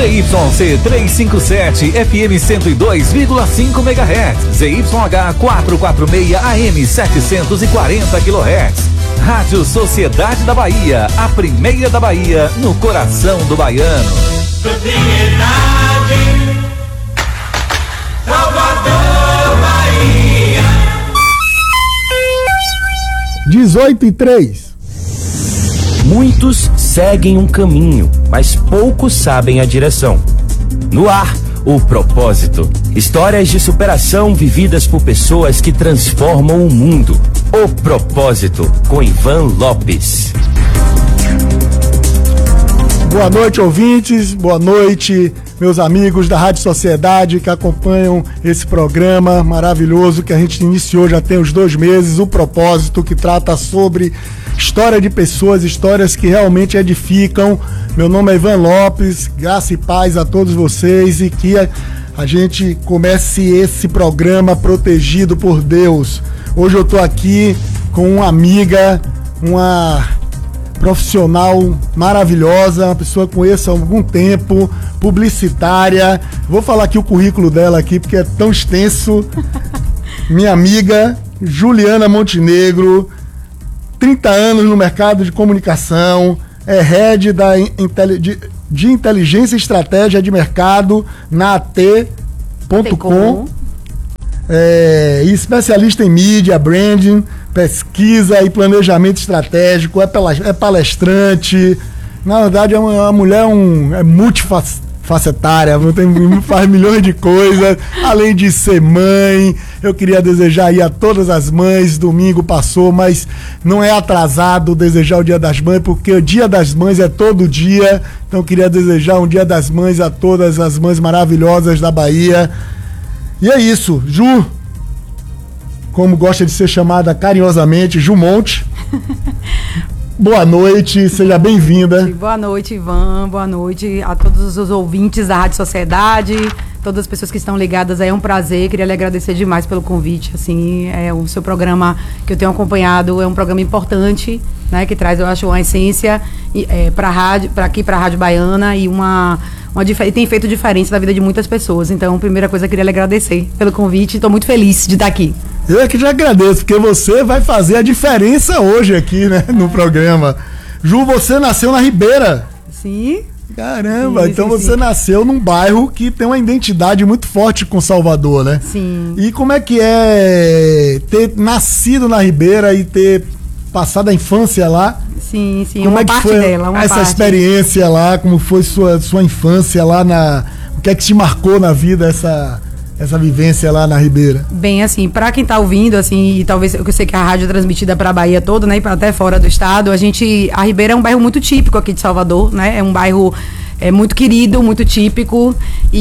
ZYC 357 FM 102,5 MHz, ZYH 446 AM 740 kHz. Rádio Sociedade da Bahia, a primeira da Bahia, no coração do baiano. Propriedade Salvador, Bahia. 18:03. Muitos seguem um caminho, mas poucos sabem a direção. No ar, o propósito. Histórias de superação vividas por pessoas que transformam o mundo. O Propósito, com Ivan Lopes. Boa noite, ouvintes. Boa noite, meus amigos da Rádio Sociedade que acompanham esse programa maravilhoso que a gente iniciou já tem uns 2 meses. O Propósito, que trata sobre história de pessoas, histórias que realmente edificam. Meu nome é Ivan Lopes. Graça e paz a todos vocês e que a gente comece esse programa protegido por Deus. Hoje eu tô aqui com uma amiga, uma profissional maravilhosa, uma pessoa que conheço há algum tempo, publicitária. Vou falar aqui o currículo dela aqui, porque é tão extenso. Minha amiga Juliana Montenegro, 30 anos no mercado de comunicação, é head de inteligência e estratégia de mercado na AT.com. E especialista em mídia, branding, pesquisa e planejamento estratégico, é palestrante. Na verdade, é uma mulher é multifacetária, faz milhões de coisas, além de ser mãe. Eu queria desejar aí a todas as mães, domingo passou, mas não é atrasado desejar o Dia das Mães, porque o Dia das Mães é todo dia. Então eu queria desejar um Dia das Mães a todas as mães maravilhosas da Bahia. E é isso, Ju, como gosta de ser chamada carinhosamente, Ju Monte. Boa noite, seja bem-vinda. Boa noite, Ivan, boa noite a todos os ouvintes da Rádio Sociedade, todas as pessoas que estão ligadas, é um prazer, queria lhe agradecer demais pelo convite, assim, o seu programa que eu tenho acompanhado é um programa importante, né, que traz, eu acho, uma essência para aqui, para a Rádio Baiana e tem feito diferença na vida de muitas pessoas. Então, primeira coisa, eu queria lhe agradecer pelo convite. Estou muito feliz de estar aqui. Eu é que te agradeço, porque você vai fazer a diferença hoje aqui, né, no programa. Ju, você nasceu na Ribeira. Sim. Caramba, sim, então sim, você nasceu num bairro que tem uma identidade muito forte com Salvador, né? Sim. E como é que é ter nascido na Ribeira e ter passado a infância lá? Sim, como uma é que parte foi dela, essa experiência lá? Como foi sua infância lá o que é que te marcou na vida essa vivência lá na Ribeira? Bem, assim, para quem tá ouvindo, assim, e talvez eu sei que a rádio é transmitida para a Bahia toda, né, e até fora do estado, a Ribeira é um bairro muito típico aqui de Salvador, né? É um bairro muito querido, muito típico,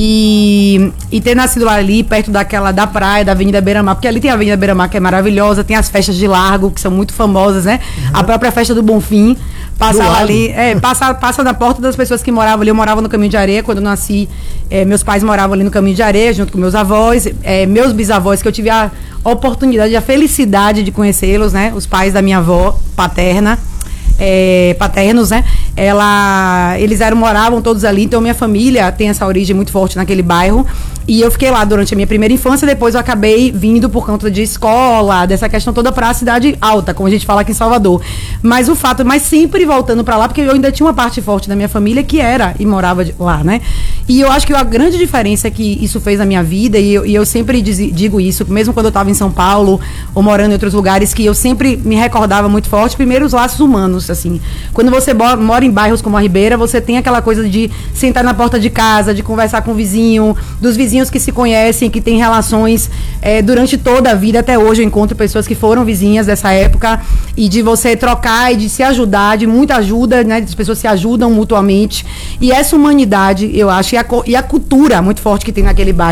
e ter nascido ali perto da praia, da Avenida Beira-Mar, porque ali tem a Avenida Beira-Mar, que é maravilhosa, tem as festas de Largo, que são muito famosas, né? Uhum. A própria festa do Bonfim, passava ali, passa na porta das pessoas que moravam ali. Eu morava no Caminho de Areia, quando eu nasci, meus pais moravam ali no Caminho de Areia, junto com meus avós, meus bisavós, que eu tive a oportunidade, a felicidade de conhecê-los, né? Os pais da minha avó paterna, paternos, né? Eles moravam todos ali, então minha família tem essa origem muito forte naquele bairro. E eu fiquei lá durante a minha primeira infância, depois eu acabei vindo por conta de escola, dessa questão toda pra cidade alta, como a gente fala aqui em Salvador. Mas sempre voltando pra lá, porque eu ainda tinha uma parte forte da minha família que era e morava lá, né? E eu acho que a grande diferença que isso fez na minha vida, e eu sempre digo isso, mesmo quando eu estava em São Paulo ou morando em outros lugares, que eu sempre me recordava muito forte, primeiro os laços humanos, assim. Quando você mora em bairros como a Ribeira, você tem aquela coisa de sentar na porta de casa, de conversar com o vizinho, dos vizinhos que se conhecem, que têm relações durante toda a vida. Até hoje eu encontro pessoas que foram vizinhas dessa época, e de você trocar e de se ajudar, de muita ajuda, né? As pessoas se ajudam mutuamente. E essa humanidade, eu acho, e a cultura muito forte que tem naquele bairro.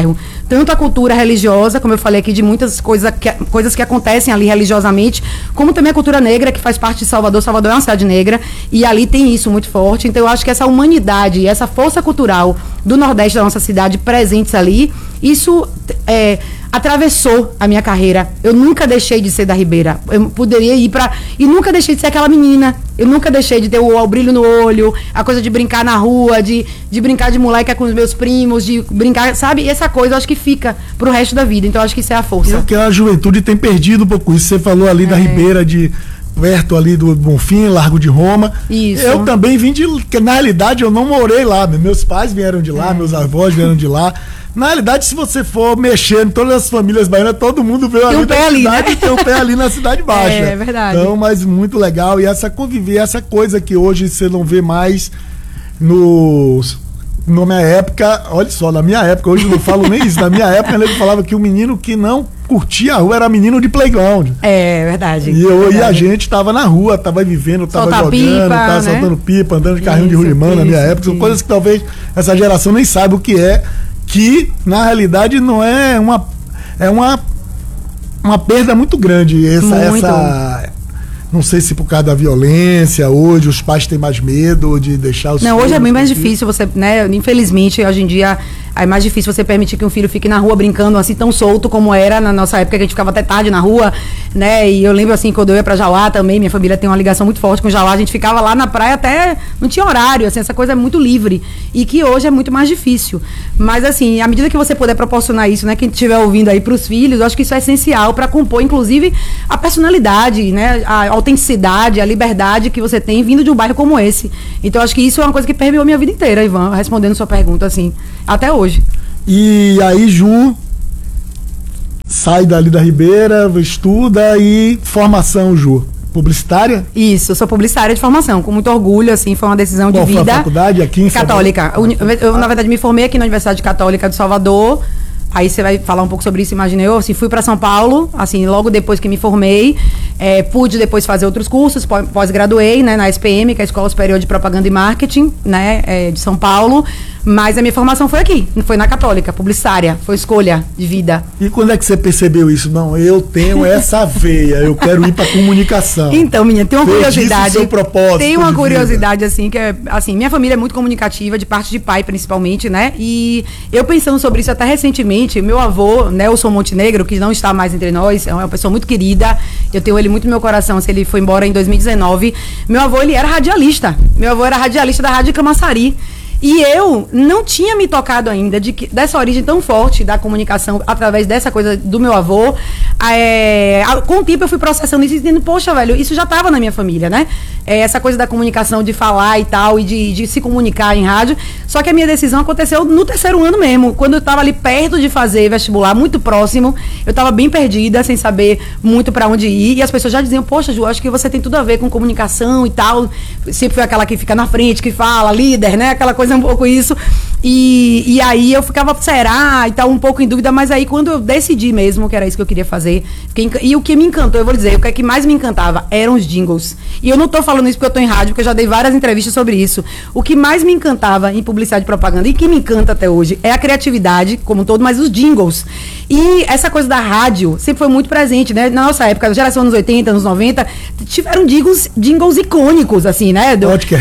tanto a cultura religiosa, como eu falei aqui, de muitas coisas que acontecem ali religiosamente, como também a cultura negra, que faz parte de Salvador. Salvador é uma cidade negra, e ali tem isso muito forte. Então eu acho que essa humanidade, essa força cultural do Nordeste da nossa cidade presentes ali, isso atravessou a minha carreira. Eu nunca deixei de ser da Ribeira. Eu poderia ir e nunca deixei de ser aquela menina. Eu nunca deixei de ter o brilho no olho, a coisa de brincar na rua, de brincar de moleca com os meus primos, de brincar, sabe? E essa coisa eu acho que fica pro resto da vida. Então eu acho que isso é a força. Porque a juventude tem perdido um pouco isso. Você falou ali da Ribeira, perto ali do Bonfim, Largo de Roma. Isso. Eu também vim porque na realidade eu não morei lá. Meus pais vieram de lá, meus avós vieram de lá. Na realidade, se você for mexer em todas as famílias baianas, todo mundo veio ali da cidade, tem um pé ali na Cidade Baixa. É verdade. Então, mas muito legal. E essa essa coisa que hoje você não vê mais na minha época, olha só, na minha época, hoje eu não falo nem isso, na minha época eu falava que o menino que não curtia a rua era menino de playground. É verdade. E a gente tava na rua, tava vivendo, tava jogando, pipa, tava soltando pipa, andando de carrinho de rolimã na minha época. São coisas que talvez essa geração nem saiba o que é, que na realidade não é uma perda muito grande. Não sei se por causa da violência, hoje os pais têm mais medo de deixar os filhos. Não, hoje é bem mais difícil você, né? Infelizmente, hoje em dia é mais difícil você permitir que um filho fique na rua brincando assim tão solto como era na nossa época, que a gente ficava até tarde na rua, né? E eu lembro assim, quando eu ia pra Jauá também, minha família tem uma ligação muito forte com Jauá, a gente ficava lá na praia até, não tinha horário, assim, essa coisa é muito livre. E que hoje é muito mais difícil. Mas assim, à medida que você puder proporcionar isso, né? Quem estiver ouvindo aí pros filhos, eu acho que isso é essencial pra compor, inclusive, a personalidade, né? A autenticidade, a liberdade que você tem vindo de um bairro como esse. Então, acho que isso é uma coisa que permeou minha vida inteira, Ivan, respondendo sua pergunta, assim, até hoje. E aí, Ju, sai dali da Ribeira, estuda e formação, Ju. Publicitária? Isso, eu sou publicitária de formação, com muito orgulho, assim, foi uma decisão de vida. Qual foi a faculdade aqui em Católica. Eu, na verdade, me formei aqui na Universidade Católica de Salvador. Aí você vai falar um pouco sobre isso, imagina eu, assim, fui para São Paulo, assim, logo depois que me formei, pude depois fazer outros cursos, pós-graduei, né, na SPM, que é a Escola Superior de Propaganda e Marketing, né, de São Paulo, mas a minha formação foi aqui, foi na Católica, publicitária, foi escolha de vida. E quando é que você percebeu isso? Não, eu tenho essa veia, eu quero ir para comunicação. Então, menina, tem uma curiosidade. Seu propósito tem uma curiosidade, assim, que é, assim, minha família é muito comunicativa, de parte de pai, principalmente, né, e eu pensando sobre isso até recentemente, meu avô, Nelson Montenegro, que não está mais entre nós, é uma pessoa muito querida, eu tenho ele muito no meu coração, se ele foi embora em 2019, meu avô, ele era radialista, da Rádio Camaçari. E eu não tinha me tocado ainda dessa origem tão forte da comunicação através dessa coisa do meu avô. Com o tempo eu fui processando isso e dizendo, poxa, velho, isso já estava na minha família, né? Essa coisa da comunicação, de falar e tal, e de se comunicar em rádio. Só que a minha decisão aconteceu no terceiro ano mesmo, quando eu estava ali perto de fazer vestibular, muito próximo. Eu estava bem perdida, sem saber muito para onde ir. E as pessoas já diziam, poxa, Ju, acho que você tem tudo a ver com comunicação e tal. Sempre foi aquela que fica na frente, que fala, líder, né? Aquela coisa um pouco isso, e aí eu ficava, será? E tal, um pouco em dúvida, mas aí quando eu decidi mesmo que era isso que eu queria fazer, e o que me encantou, eu vou dizer, o que mais me encantava eram os jingles. E eu não tô falando isso porque eu tô em rádio, porque eu já dei várias entrevistas sobre isso. O que mais me encantava em publicidade e propaganda, e que me encanta até hoje, é a criatividade, como um todo, mas os jingles. E essa coisa da rádio sempre foi muito presente, né? Na nossa época, geração anos 80, anos 90, tiveram jingles icônicos, assim, né?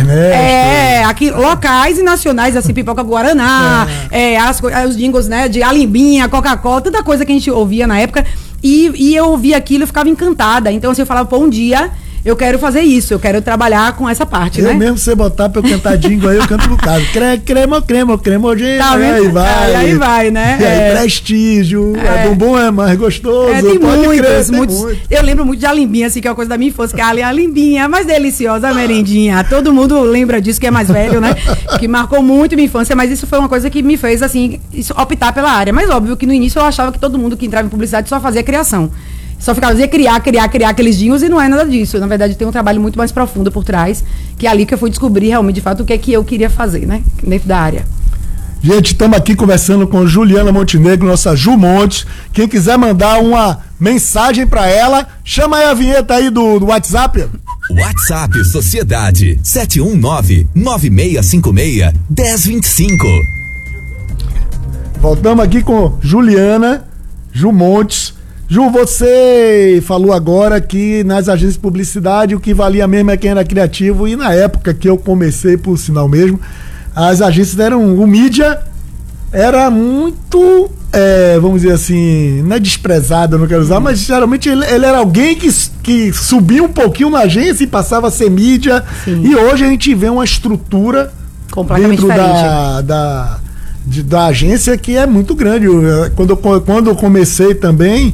Aqui, locais e nacionais, assim, Pipoca Guaraná, os jingles, né, de Alimbinha, Coca-Cola, tanta coisa que a gente ouvia na época, e eu ouvia aquilo e ficava encantada. Então, assim, eu falava, pô, um dia eu quero fazer isso, eu quero trabalhar com essa parte, né? Eu mesmo, se você botar pra eu cantar jingle aí, eu canto no caso. Crema, gente. Tá, aí vai, né? E aí, prestígio, bumbum é mais gostoso. Tem muitos. Eu lembro muito de Alimbinha, assim, que é uma coisa da minha infância, que a Alimbinha, mais deliciosa, a merendinha. Todo mundo lembra disso, que é mais velho, né? Que marcou muito minha infância, mas isso foi uma coisa que me fez, assim, optar pela área. Mas óbvio que no início eu achava que todo mundo que entrava em publicidade só fazia criação. Só ficava criar aqueles jingles, e não é nada disso. Na verdade, tem um trabalho muito mais profundo por trás, que é ali que eu fui descobrir realmente, de fato, o que é que eu queria fazer, né? Dentro da área. Gente, estamos aqui conversando com Juliana Montenegro, nossa Ju Montes. Quem quiser mandar uma mensagem para ela, chama aí a vinheta aí do WhatsApp. WhatsApp Sociedade 719-9656-1025. Voltamos aqui com Juliana Ju Montes. Ju, você falou agora que nas agências de publicidade o que valia mesmo é quem era criativo, e na época que eu comecei, por sinal mesmo, as agências o mídia era muito, vamos dizer assim, não é desprezado, eu não quero usar, mas geralmente ele era alguém que subia um pouquinho na agência e passava a ser mídia. Sim. E hoje a gente vê uma estrutura completamente dentro diferente da agência que é muito grande. Quando eu comecei também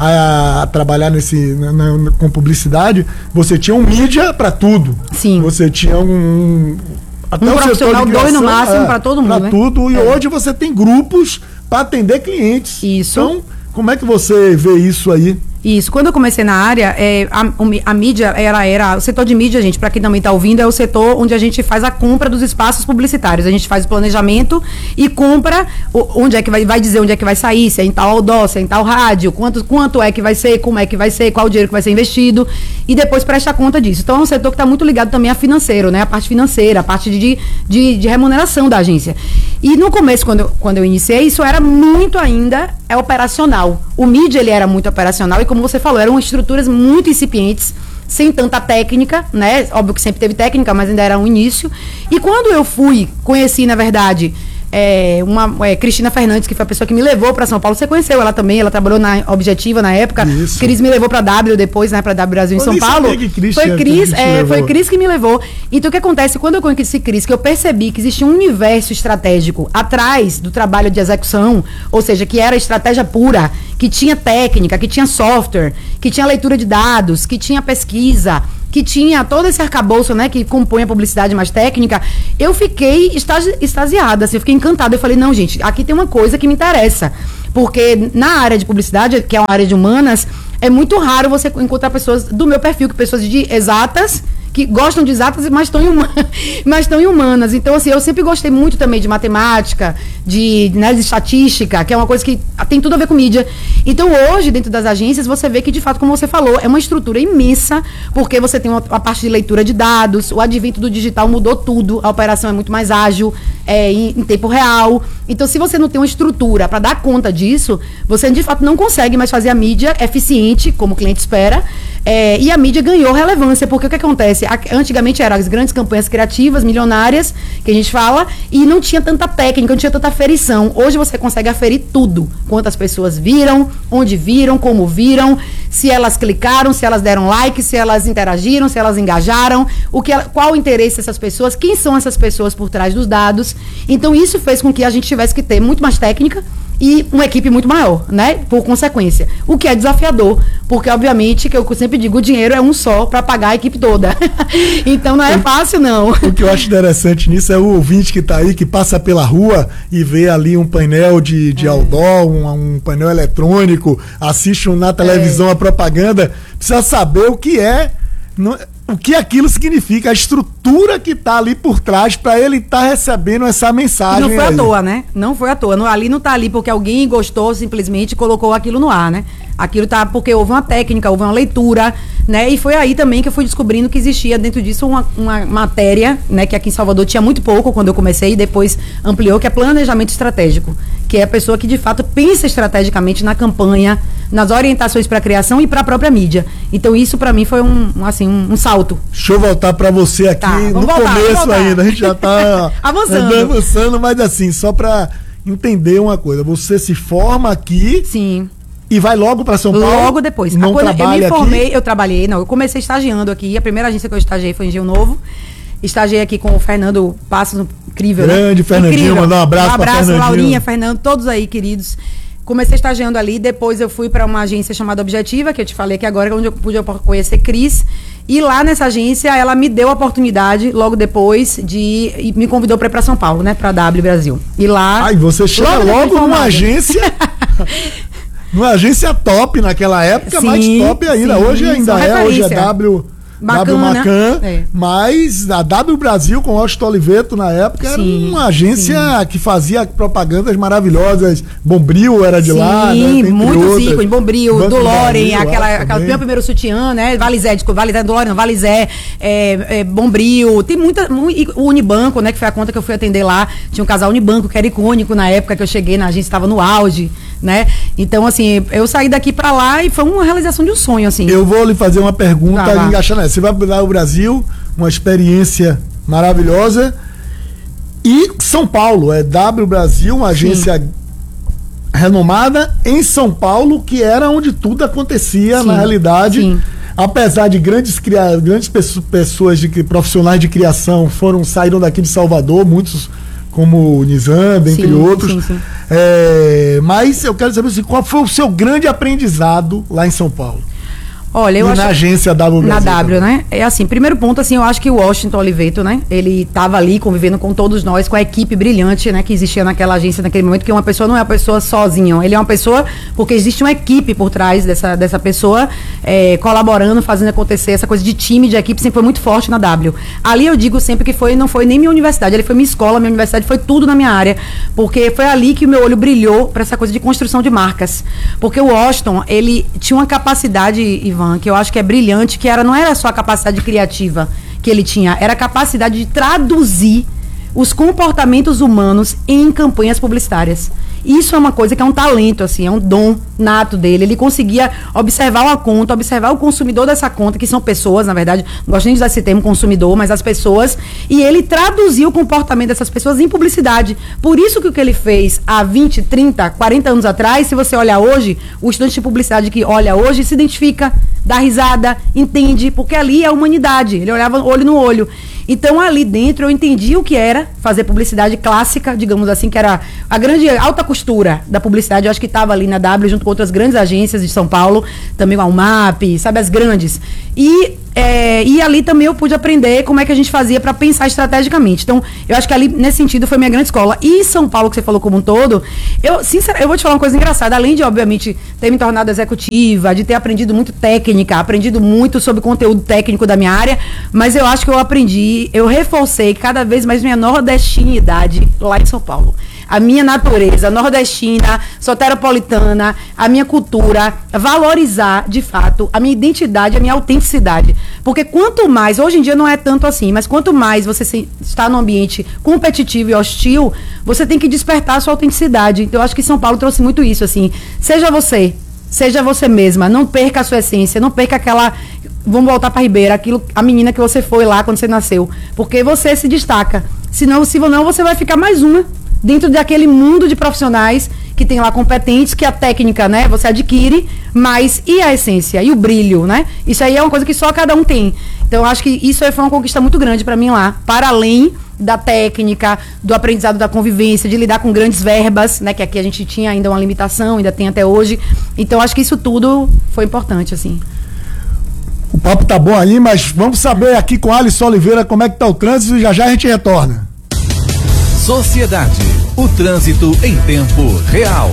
a trabalhar com publicidade, você tinha um mídia para tudo. Sim. Você tinha até um o profissional, dois no máximo, para todo mundo. Para tudo. E hoje você tem grupos para atender clientes. Isso. Então, como é que você vê isso aí? Isso. Quando eu comecei na área, a mídia era... O setor de mídia, gente, para quem também está ouvindo, é o setor onde a gente faz a compra dos espaços publicitários. A gente faz o planejamento e compra onde é que vai dizer onde é que vai sair, se é em tal outdoor, se é em tal rádio, quanto é que vai ser, como é que vai ser, qual o dinheiro que vai ser investido, e depois presta conta disso. Então é um setor que está muito ligado também a financeiro, né? A parte financeira, a parte de remuneração da agência. E no começo, quando eu iniciei, isso era muito ainda operacional. O mídia, ele era muito operacional e, como você falou, eram estruturas muito incipientes, sem tanta técnica, né? Óbvio que sempre teve técnica, mas ainda era um início. E quando eu conheci, na verdade, Cristina Fernandes, que foi a pessoa que me levou para São Paulo. Você conheceu ela também, ela trabalhou na Objetiva na época. Isso. Cris me levou para W depois, né, para W Brasil em São Paulo. Foi Cris que me levou. Então o que acontece quando eu conheci Cris, que eu percebi que existia um universo estratégico atrás do trabalho de execução, ou seja, que era estratégia pura, que tinha técnica, que tinha software, que tinha leitura de dados, que tinha pesquisa, que tinha todo esse arcabouço, né, que compõe a publicidade mais técnica. Eu fiquei extasiada, assim, eu fiquei encantada. Eu falei, não, gente, aqui tem uma coisa que me interessa. Porque na área de publicidade, que é uma área de humanas, é muito raro você encontrar pessoas do meu perfil, pessoas de exatas, que gostam de exatas, mas estão em humanas. Então, assim, eu sempre gostei muito também de matemática, de estatística, que é uma coisa que tem tudo a ver com mídia. Então, hoje, dentro das agências, você vê que, de fato, como você falou, é uma estrutura imensa, porque você tem a parte de leitura de dados, o advento do digital mudou tudo, a operação é muito mais ágil, em tempo real. Então, se você não tem uma estrutura para dar conta disso, você, de fato, não consegue mais fazer a mídia eficiente, como o cliente espera, e a mídia ganhou relevância, porque o que acontece? Antigamente eram as grandes campanhas criativas, milionárias, que a gente fala, e não tinha tanta técnica, não tinha tanta aferição. Hoje você consegue aferir tudo. Quantas pessoas viram, onde viram, como viram, se elas clicaram, se elas deram like, se elas interagiram, se elas engajaram, qual o interesse dessas pessoas, quem são essas pessoas por trás dos dados. Então isso fez com que a gente tivesse que ter muito mais técnica e uma equipe muito maior, né? Por consequência. O que é desafiador, porque obviamente, que eu sempre digo, o dinheiro é um só para pagar a equipe toda. Então não é fácil, não. O que eu acho interessante nisso é o ouvinte que tá aí, que passa pela rua e vê ali um painel de outdoor, um painel eletrônico, assiste na televisão a propaganda, precisa saber o que o que aquilo significa, a estrutura que tá ali por trás para ele estar recebendo essa mensagem. E não foi à toa, né? Não foi à toa. Ali não tá ali porque alguém gostou, simplesmente colocou aquilo no ar, né? Aquilo tá porque houve uma técnica, houve uma leitura, né? E foi aí também que eu fui descobrindo que existia dentro disso uma matéria, né? Que aqui em Salvador tinha muito pouco quando eu comecei e depois ampliou, que é planejamento estratégico. Que é a pessoa que de fato pensa estrategicamente na campanha, nas orientações para a criação e para a própria mídia. Então isso para mim foi um salto. Deixa eu voltar para você aqui começo ainda. A gente já tá avançando, mas assim, só para entender uma coisa. Você se forma aqui. Sim. E vai logo para São Paulo? Logo depois. Não trabalha eu me formei, aqui? Eu trabalhei, eu comecei estagiando aqui. A primeira agência que eu estagiei foi em Rio Novo. Estagiei aqui com o Fernando Passos, incrível, grande, né? Fernandinho, incrível. Mandar um abraço para Fernandinho. Laurinha, Fernando, todos aí, queridos. Comecei estagiando ali, depois eu fui para uma agência chamada Objetiva, que eu te falei que agora é onde eu pude conhecer Cris. E lá nessa agência, ela me deu a oportunidade, logo depois, e me convidou para ir para São Paulo, né? Para W Brasil. E lá... Ai, você chega logo numa agência... Uma agência top naquela época, sim, mais top ainda. Sim, hoje ainda hoje é W Bacana. W Macan, mas a W Brasil com o Washington Oliveto na época era uma agência que fazia propagandas maravilhosas. Bombril era de lá, né? Sim, muito ícones. Bombril, Banco do Loren, Brasil, aquela meu primeiro sutiã, né? Valizé, do Loren, não, Valizé, Bombril, tem muita. O Unibanco, né? Que foi a conta que eu fui atender lá. Tinha um casal Unibanco que era icônico na época que eu cheguei na agência, estava no auge, né? Então, assim, eu saí daqui pra lá e foi uma realização de um sonho, assim. Eu vou lhe fazer uma pergunta engaixando essa. Você vai mudar o Brasil, uma experiência maravilhosa. E São Paulo, W Brasil, uma agência renomada em São Paulo, que era onde tudo acontecia, na realidade. Sim. Apesar de grandes pessoas, profissionais de criação saíram daqui de Salvador, muitos como o Nizam, entre outros. Sim. Mas eu quero saber assim, qual foi o seu grande aprendizado lá em São Paulo? Olha, eu acho... Na agência W Brasil. Na W, né? É assim, primeiro ponto, assim, eu acho que o Washington Oliveto, né? Ele estava ali convivendo com todos nós, com a equipe brilhante, né? Que existia naquela agência naquele momento, que uma pessoa não é uma pessoa sozinha. Ele é uma pessoa porque existe uma equipe por trás dessa pessoa, colaborando, fazendo acontecer. Essa coisa de time, de equipe, sempre foi muito forte na W. Ali eu digo sempre que não foi nem minha universidade, ali foi minha escola, minha universidade foi tudo na minha área, porque foi ali que o meu olho brilhou para essa coisa de construção de marcas. Porque o Washington, ele tinha uma capacidade, Ivan, que eu acho que é brilhante, que não era só a capacidade criativa que ele tinha, era a capacidade de traduzir os comportamentos humanos em campanhas publicitárias. Isso é uma coisa que é um talento, assim, é um dom nato dele. Ele conseguia observar uma conta, observar o consumidor dessa conta, que são pessoas, na verdade, não gosto nem de usar esse termo consumidor, mas as pessoas, e ele traduzia o comportamento dessas pessoas em publicidade. Por isso que o que ele fez há 20, 30, 40 anos atrás, se você olhar hoje, o estudante de publicidade que olha hoje se identifica, dá risada, entende, porque ali é a humanidade, ele olhava olho no olho. Então, ali dentro, eu entendi o que era fazer publicidade clássica, digamos assim, que era a grande alta costura da publicidade. Eu acho que estava ali na W, junto com outras grandes agências de São Paulo, também a UMAP, sabe, as grandes. E ali também eu pude aprender como é que a gente fazia para pensar estrategicamente. Então, eu acho que ali, nesse sentido, foi minha grande escola. E São Paulo, que você falou como um todo, eu vou te falar uma coisa engraçada. Além de, obviamente, ter me tornado executiva, de ter aprendido muito técnica, aprendido muito sobre conteúdo técnico da minha área, mas eu acho que eu reforcei cada vez mais minha nordestinidade lá em São Paulo. A minha natureza nordestina, soteropolitana, a minha cultura, valorizar, de fato, a minha identidade, a minha autenticidade. Porque quanto mais, hoje em dia não é tanto assim, mas quanto mais você está num ambiente competitivo e hostil, você tem que despertar a sua autenticidade. Então, eu acho que São Paulo trouxe muito isso, assim. Seja você mesma, não perca a sua essência, não perca aquela... Vamos voltar para Ribeira, a menina que você foi lá quando você nasceu. Porque você se destaca. Se não, você vai ficar mais uma dentro daquele mundo de profissionais que tem lá competentes, que a técnica, né, você adquire, mas e a essência, e o brilho, né? Isso aí é uma coisa que só cada um tem. Então, eu acho que isso aí foi uma conquista muito grande para mim lá, para além da técnica, do aprendizado da convivência, de lidar com grandes verbas, né, que aqui a gente tinha ainda uma limitação, ainda tem até hoje. Então, acho que isso tudo foi importante, assim. O papo tá bom aí, mas vamos saber aqui com Alisson Oliveira como é que tá o trânsito e já a gente retorna. Sociedade, o trânsito em tempo real.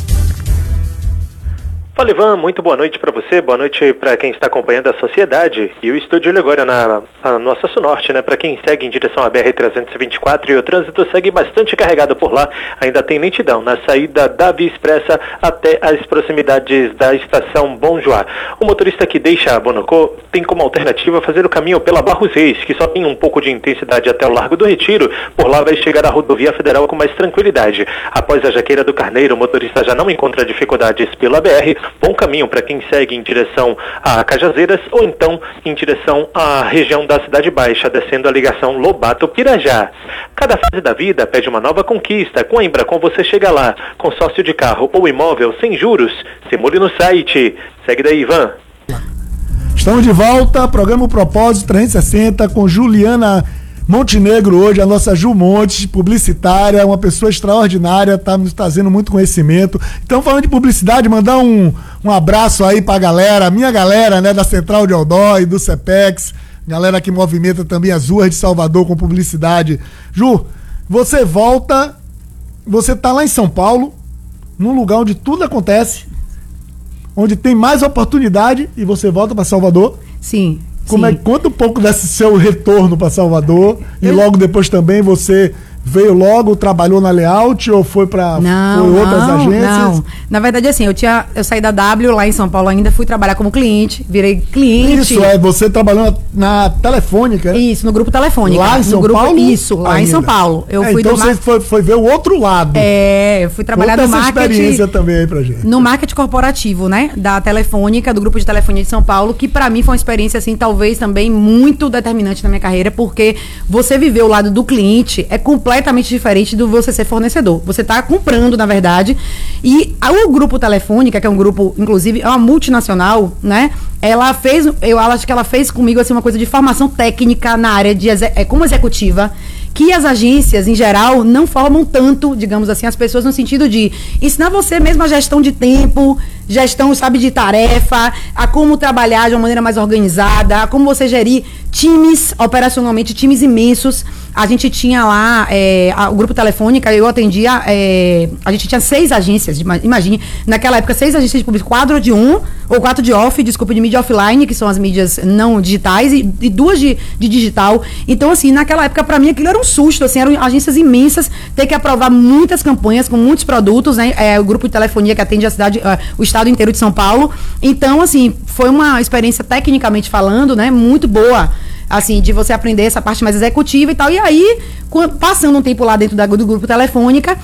Fala, Ivan, muito boa noite para você, boa noite para quem está acompanhando a Sociedade. E eu estou de olho agora na nossa Sunorte, né? Para quem segue em direção à BR-324, e o trânsito segue bastante carregado por lá. Ainda tem lentidão na saída da Via Expressa até as proximidades da estação Bom Joá. O motorista que deixa a Bonocô tem como alternativa fazer o caminho pela Barros Reis, que só tem um pouco de intensidade até o Largo do Retiro. Por lá vai chegar à rodovia federal com mais tranquilidade. Após a Jaqueira do Carneiro, o motorista já não encontra dificuldades pela BR. Bom caminho para quem segue em direção a Cajazeiras ou então em direção à região da Cidade Baixa, descendo a ligação Lobato-Pirajá. Cada fase da vida pede uma nova conquista. Com a Embracon você chega lá. Consórcio de carro ou imóvel sem juros. Simule no site. Segue daí, Ivan. Estamos de volta, programa O Propósito 360 com Juliana Montenegro hoje, a nossa Ju Montes, publicitária, uma pessoa extraordinária, está nos trazendo muito conhecimento. Então, falando de publicidade, mandar um abraço aí pra galera, minha galera, né, da Central de Aldó e do CEPEX, galera que movimenta também as ruas de Salvador com publicidade. Ju, você volta, você tá lá em São Paulo, num lugar onde tudo acontece, onde tem mais oportunidade, e você volta para Salvador? Sim. Conta um pouco desse seu retorno para Salvador e logo depois também você veio logo, trabalhou na Layout ou foi para outras agências? Não, na verdade assim, eu saí da W lá em São Paulo ainda, fui trabalhar como cliente, virei cliente. Isso, você trabalhou na Telefônica? Isso, no Grupo Telefônica. Lá em São Paulo? Isso, lá ainda. Em São Paulo. Então você foi ver o outro lado. Eu fui trabalhar no marketing. Conta essa experiência também aí pra gente. No marketing corporativo, né, da Telefônica, do Grupo de Telefonia de São Paulo, que pra mim foi uma experiência assim, talvez também muito determinante na minha carreira, porque você viver o lado do cliente é completamente diferente do você ser fornecedor. Você está comprando, na verdade. E o Grupo Telefônica, que é um grupo, inclusive, é uma multinacional, né? Eu acho que ela fez comigo assim, uma coisa de formação técnica na área de como executiva, que as agências, em geral, não formam tanto, digamos assim, as pessoas no sentido de ensinar você mesmo a gestão de tempo, gestão, sabe, de tarefa, a como trabalhar de uma maneira mais organizada, a como você gerir times, operacionalmente, times imensos. A gente tinha lá, o Grupo Telefônica, eu atendia, a gente tinha 6 agências, imagine, naquela época 6 agências de publicidade, 4 de on ou 4 de off, desculpa, de mídia offline, que são as mídias não digitais, e 2 de digital. Então, assim, naquela época, pra mim, aquilo era um susto, assim, eram agências imensas, ter que aprovar muitas campanhas com muitos produtos, né? O Grupo de Telefonia que atende a cidade, o estado inteiro de São Paulo. Então, assim, foi uma experiência, tecnicamente falando, né, muito boa, assim, de você aprender essa parte mais executiva e tal. E aí, passando um tempo lá dentro do Grupo Telefônica,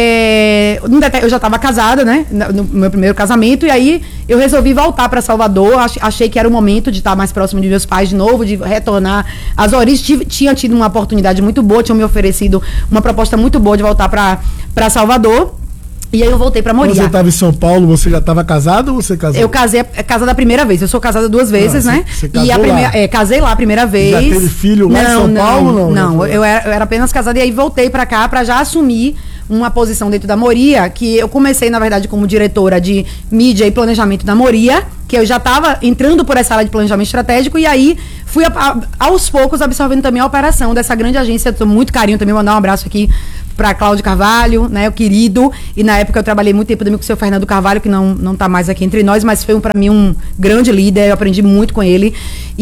eu já estava casada, né, no meu primeiro casamento, e aí eu resolvi voltar para Salvador. Achei que era o momento de estar mais próximo de meus pais de novo, de retornar às origens. Tinha tido uma oportunidade muito boa, tinham me oferecido uma proposta muito boa de voltar para Salvador. E aí eu voltei pra Moriá. Quando você estava em São Paulo, você já estava casado ou você casou? Eu casada a primeira vez. Eu sou casada 2 vezes, né? Você casou lá? Casei lá a primeira vez. Já teve filho lá em São Paulo? Não, eu era apenas casada e aí voltei pra cá pra já assumir uma posição dentro da Moria, que eu comecei, na verdade, como diretora de mídia e planejamento da Moria, que eu já estava entrando por essa área de planejamento estratégico, e aí fui aos poucos absorvendo também a operação dessa grande agência. Tô muito carinho também, mandar um abraço aqui para Cláudio Carvalho, né, o querido, e na época eu trabalhei muito tempo também com o seu Fernando Carvalho, que não tá mais aqui entre nós, mas foi para mim um grande líder, eu aprendi muito com ele,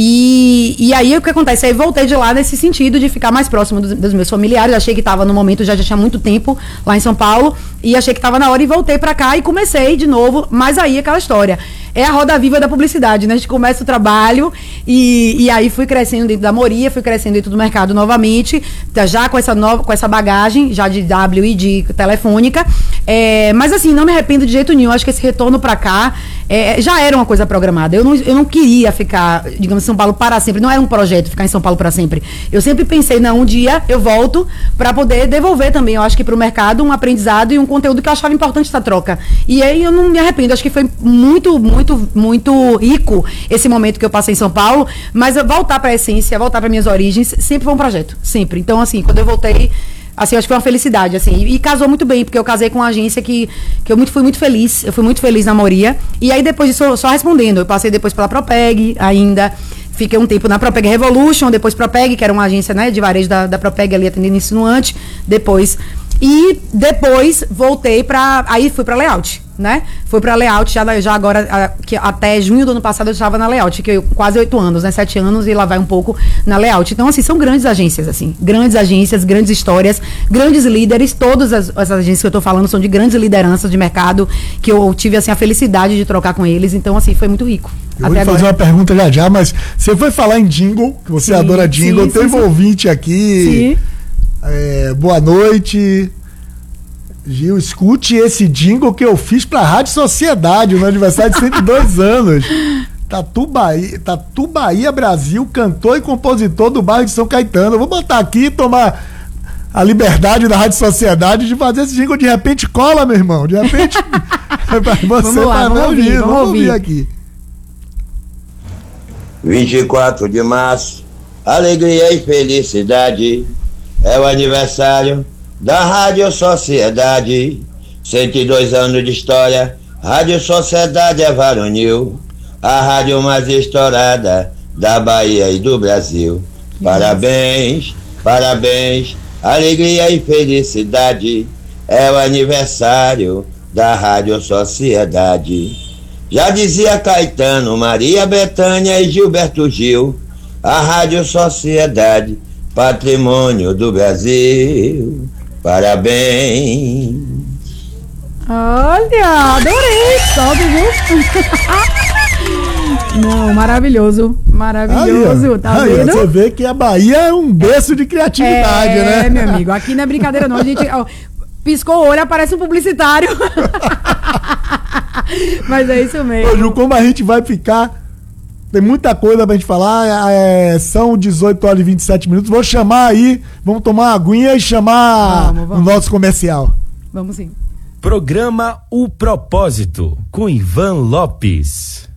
e aí o que acontece, aí voltei de lá nesse sentido de ficar mais próximo dos meus familiares. Achei que estava no momento, já tinha muito tempo lá em São Paulo, e achei que estava na hora e voltei para cá e comecei de novo, mas aí aquela história, é a roda viva da publicidade, né, a gente começa o trabalho, e aí fui crescendo dentro da Moria, fui crescendo dentro do mercado novamente, já com essa bagagem, já de W e de Telefônica, mas assim, não me arrependo de jeito nenhum. Acho que esse retorno pra cá já era uma coisa programada. Eu não queria ficar, digamos, em São Paulo para sempre, não era um projeto ficar em São Paulo para sempre. Eu sempre pensei, não, um dia eu volto pra poder devolver também, eu acho que pro mercado, um aprendizado e um conteúdo que eu achava importante essa troca. E aí eu não me arrependo, acho que foi muito, muito, muito rico esse momento que eu passei em São Paulo, mas voltar pra essência, voltar para minhas origens, sempre foi um projeto, sempre. Então, assim, quando eu voltei, assim, eu acho que foi uma felicidade, assim, e casou muito bem, porque eu casei com uma agência que eu fui muito feliz, na Moria, e aí depois disso, só respondendo, eu passei depois pela Propeg ainda, fiquei um tempo na Propeg Revolution, depois Propeg, que era uma agência, né, de varejo da Propeg ali, atendendo insinuante, depois voltei aí fui pra Layout, né? Fui pra Layout já agora, que até junho do ano passado eu estava na Layout, que eu quase 8 anos, né? 7 anos e lá vai um pouco na Layout. Então, assim, são grandes agências, assim. Grandes agências, grandes histórias, grandes líderes. Todas as agências que eu tô falando são de grandes lideranças de mercado, que eu tive, assim, a felicidade de trocar com eles. Então, assim, foi muito rico. Eu vou fazer uma pergunta já, mas você foi falar em jingle, que você adora jingle. Teve um ouvinte aqui. Sim. Boa noite. Gil, escute esse jingle que eu fiz pra Rádio Sociedade, no aniversário de 102 anos. Tatu Bahia Brasil, cantor e compositor do bairro de São Caetano. Eu vou botar aqui e tomar a liberdade da Rádio Sociedade de fazer esse jingle. De repente cola, meu irmão. De repente você vai ouvir. Vamos ouvir aqui. 24 de março, alegria e felicidade, é o aniversário da Rádio Sociedade. 102 anos de história, Rádio Sociedade é varonil, a rádio mais estourada da Bahia e do Brasil. Parabéns, parabéns, alegria e felicidade, é o aniversário da Rádio Sociedade. Já dizia Caetano, Maria Bethânia e Gilberto Gil, a Rádio Sociedade, patrimônio do Brasil. Parabéns. Olha, adorei, sobe, viu? Não, maravilhoso, maravilhoso, aí, tá aí, vendo? Você vê que a Bahia é um berço de criatividade, né? É, meu amigo, aqui não é brincadeira não, a gente ó, piscou o olho, aparece um publicitário. Mas é isso mesmo. Ô, Ju, como a gente vai ficar... Tem muita coisa pra gente falar, são 18 horas e 27 minutos, vou chamar aí, vamos tomar uma aguinha e chamar vamos. o nosso comercial. Vamos sim. Programa O Propósito, com Ivan Lopes.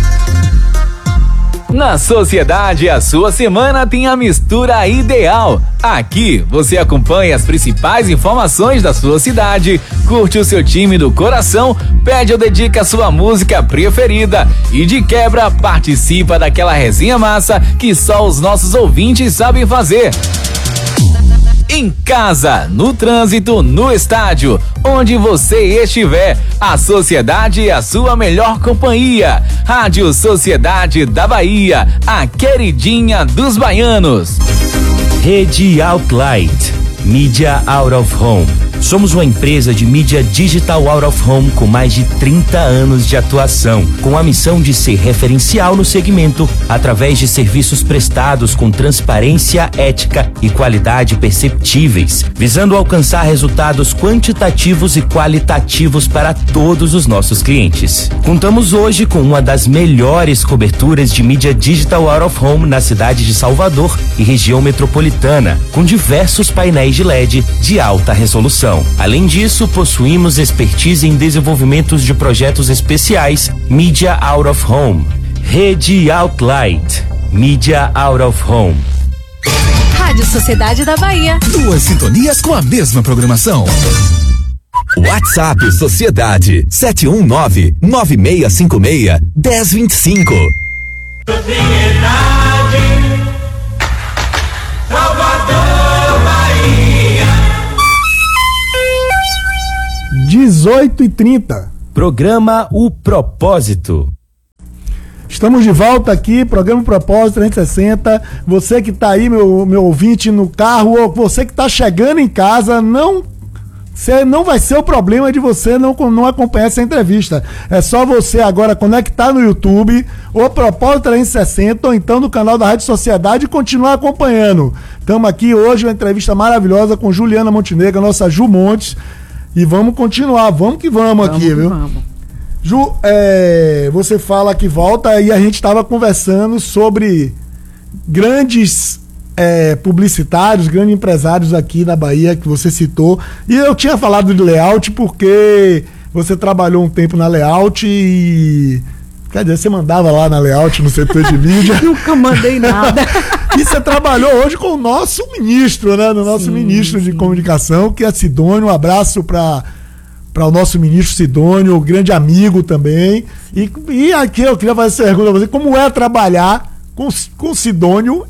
Na Sociedade, a sua semana tem a mistura ideal. Aqui você acompanha as principais informações da sua cidade, curte o seu time do coração, pede ou dedica a sua música preferida e de quebra participa daquela resenha massa que só os nossos ouvintes sabem fazer. Em casa, no trânsito, no estádio, onde você estiver, a Sociedade é a sua melhor companhia. Rádio Sociedade da Bahia, a queridinha dos baianos. Rede Outlight, Mídia Out of Home. Somos uma empresa de mídia digital out of home com mais de 30 anos de atuação, com a missão de ser referencial no segmento através de serviços prestados com transparência, ética e qualidade perceptíveis, visando alcançar resultados quantitativos e qualitativos para todos os nossos clientes. Contamos hoje com uma das melhores coberturas de mídia digital out of home na cidade de Salvador e região metropolitana, com diversos painéis de LED de alta resolução. Além disso, possuímos expertise em desenvolvimentos de projetos especiais, Media Out of Home. Rede Outlight, Media Out of Home. Rádio Sociedade da Bahia. 2 sintonias com a mesma programação. WhatsApp Sociedade 719-9656-1025. Sociedade, Salvador, Bahia. 18h30. Programa O Propósito. Estamos de volta aqui, programa Propósito 360. Você que tá aí, meu ouvinte, no carro, ou você que tá chegando em casa, não vai ser o problema de você não acompanhar essa entrevista. É só você agora conectar no YouTube, O Propósito 360, ou então no canal da Rádio Sociedade e continuar acompanhando. Estamos aqui hoje, uma entrevista maravilhosa com Juliana Montenegro, nossa Ju Montes. E vamos continuar, vamos aqui, viu? Vamos. Ju, você fala que volta e a gente estava conversando sobre grandes publicitários, grandes empresários aqui na Bahia que você citou. E eu tinha falado de layout porque você trabalhou um tempo na layout e... Quer dizer, você mandava lá na layout, no setor de mídia. Nunca mandei nada. E você trabalhou hoje com o nosso ministro, né? No nosso ministro de comunicação, que é Sidônio. Um abraço para o nosso ministro Sidônio, grande amigo também. E aqui eu queria fazer essa pergunta a você: como é trabalhar com Sidônio?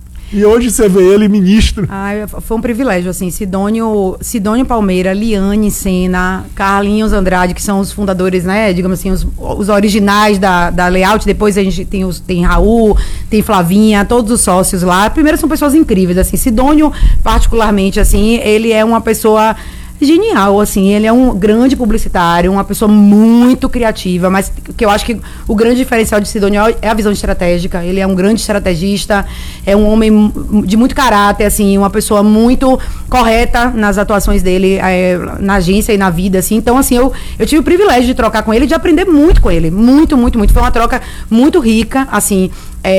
E hoje você vê ele ministro. Foi um privilégio, assim, Sidônio Palmeira, Liane Sena, Carlinhos Andrade, que são os fundadores, né, digamos assim, os originais da layout. Depois a gente tem Raul, tem Flavinha, todos os sócios lá. Primeiro, são pessoas incríveis, assim, Sidônio, particularmente, assim, ele é uma pessoa genial, assim, ele é um grande publicitário, uma pessoa muito criativa, mas que eu acho que o grande diferencial de Sidônio é a visão estratégica. Ele é um grande estrategista, é um homem de muito caráter, assim, uma pessoa muito correta nas atuações dele, na agência e na vida, assim. Então, assim, eu tive o privilégio de trocar com ele, de aprender muito com ele, muito, foi uma troca muito rica, assim.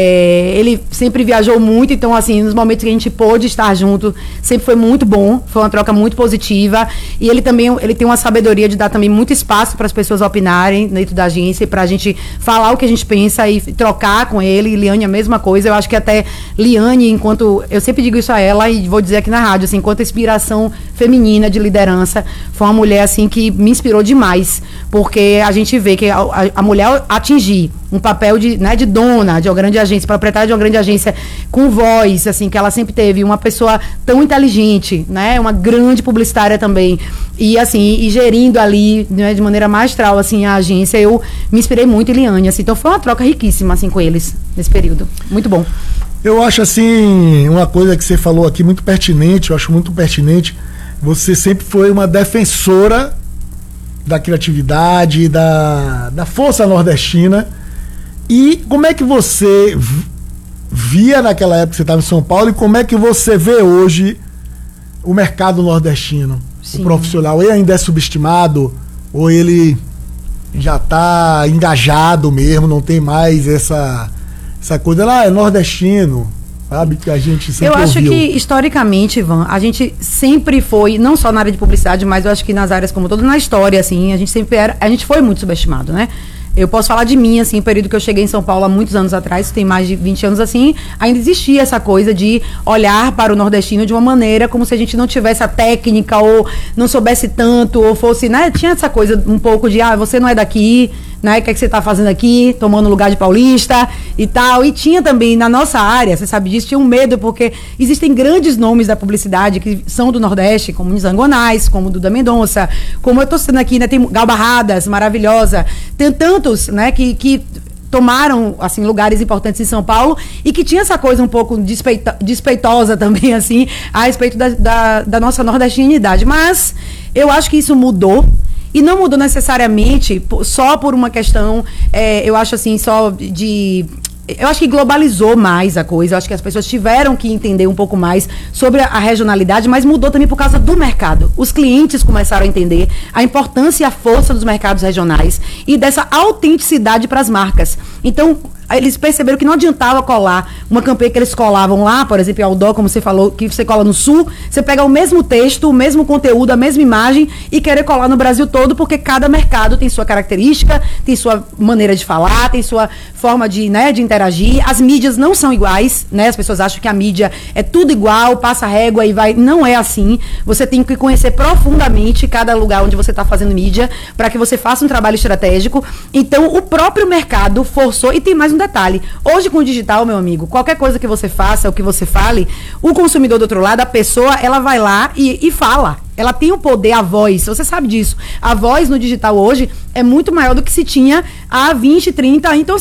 Ele sempre viajou muito, então, assim, nos momentos que a gente pôde estar junto, sempre foi muito bom, foi uma troca muito positiva. E ele tem uma sabedoria de dar também muito espaço para as pessoas opinarem dentro da agência, para a gente falar o que a gente pensa e trocar com ele. E Liane, a mesma coisa. Eu acho que até Liane, eu sempre digo isso a ela e vou dizer aqui na rádio, assim, enquanto inspiração feminina de liderança, foi uma mulher, assim, que me inspirou demais, porque a gente vê que a mulher atingir um papel de dona de uma grande agência, proprietária de uma grande agência, com voz, assim, que ela sempre teve, uma pessoa tão inteligente, né, uma grande publicitária também, e assim, e gerindo ali, né, de maneira magistral, assim, a agência. Eu me inspirei muito em Liane, assim, então foi uma troca riquíssima, assim, com eles, nesse período, muito bom. Eu acho assim, uma coisa que você falou aqui muito pertinente, eu acho muito pertinente. Você sempre foi uma defensora da criatividade, da força nordestina. E como é que você via naquela época que você estava em São Paulo e como é que você vê hoje o mercado nordestino? Sim. O profissional, ele ainda é subestimado ou ele já está engajado mesmo, não tem mais essa coisa lá, é nordestino, sabe, que a gente sempre Eu acho ouviu. que, historicamente, Ivan, a gente sempre foi, não só na área de publicidade, mas eu acho que nas áreas como todo, na história, assim, a gente foi muito subestimado, né? Eu posso falar de mim, assim, o período que eu cheguei em São Paulo há muitos anos atrás, tem mais de 20 anos assim, ainda existia essa coisa de olhar para o nordestino de uma maneira como se a gente não tivesse a técnica, ou não soubesse tanto, ou fosse, né? Tinha essa coisa um pouco de, você não é daqui, né? O que é que você tá fazendo aqui, tomando lugar de paulista e tal. E tinha também, na nossa área, você sabe disso, tinha um medo, porque existem grandes nomes da publicidade que são do Nordeste, como Nizangonais, como Duda Mendonça, como eu tô citando aqui, né? Tem Gal Barradas, maravilhosa. Tem tantos, né, que tomaram, assim, lugares importantes em São Paulo e que tinha essa coisa um pouco despeitosa também, assim, a respeito da nossa nordestinidade. Mas eu acho que isso mudou. E não mudou necessariamente só por uma questão, eu acho assim, só de... Eu acho que globalizou mais a coisa, eu acho que as pessoas tiveram que entender um pouco mais sobre a regionalidade, mas mudou também por causa do mercado. Os clientes começaram a entender a importância e a força dos mercados regionais e dessa autenticidade para as marcas. Então, eles perceberam que não adiantava colar uma campanha que eles colavam lá, por exemplo, em Aldó, como você falou, que você cola no Sul, você pega o mesmo texto, o mesmo conteúdo, a mesma imagem e querer colar no Brasil todo, porque cada mercado tem sua característica, tem sua maneira de falar, tem sua forma de interagir. As mídias não são iguais, né? As pessoas acham que a mídia é tudo igual, passa régua e vai. Não é assim. Você tem que conhecer profundamente cada lugar onde você está fazendo mídia para que você faça um trabalho estratégico. Então, o próprio mercado forçou, e tem mais um detalhe. Hoje, com o digital, meu amigo, qualquer coisa que você faça, o que você fale, o consumidor do outro lado, a pessoa, ela vai lá e fala. Ela tem o poder, a voz, você sabe disso. A voz no digital hoje é muito maior do que se tinha há 20, 30, então